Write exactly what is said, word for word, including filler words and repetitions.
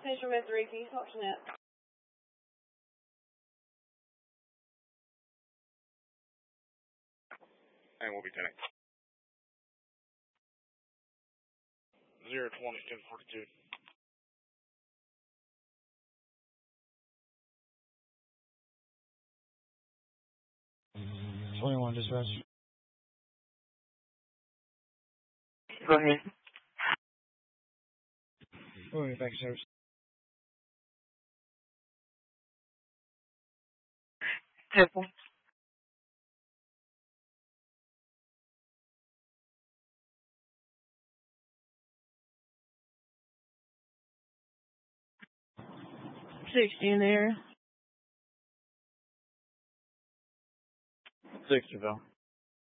Central Missouri, can you talk to Net? And we'll be ten. Zero twenty, ten forty-two. twenty-one dispatch. Go ahead. Moving back to service. Temple. sixty in there. sixty, though.